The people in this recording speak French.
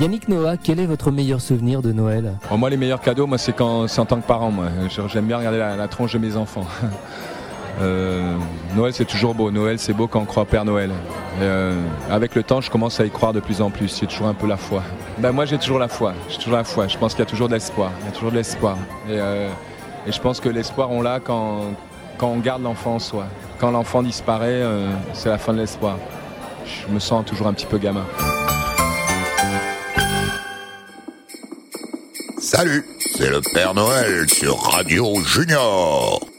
Yannick Noah, quel est votre meilleur souvenir de Noël ? Moi, les meilleurs cadeaux, c'est en tant que parent. Moi. J'aime bien regarder la tronche de mes enfants. Noël, c'est toujours beau. Noël, c'est beau quand on croit au Père Noël. Avec le temps, je commence à y croire de plus en plus. C'est toujours un peu la foi. Moi, j'ai toujours la foi. Je pense qu'il y a toujours de l'espoir. Et je pense que l'espoir, on l'a quand on garde l'enfant en soi. Quand l'enfant disparaît, c'est la fin de l'espoir. Je me sens toujours un petit peu gamin. Salut, c'est le Père Noël sur Radio Junior.